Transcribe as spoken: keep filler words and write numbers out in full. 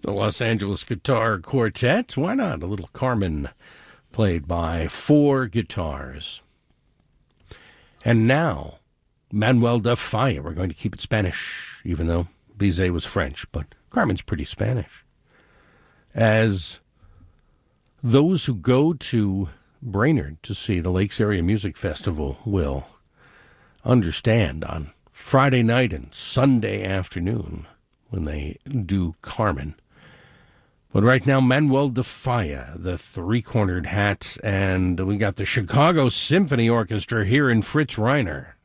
the Los Angeles Guitar Quartet. Why not? A little Carmen played by four guitars. And now, Manuel de Falla. We're going to keep it Spanish, even though Bizet was French, but Carmen's pretty Spanish. As those who go to Brainerd to see the Lakes Area Music Festival will understand on Friday night and Sunday afternoon when they do Carmen. But right now, Manuel de Falla, the three-cornered hat, and we got the Chicago Symphony Orchestra here in Fritz Reiner.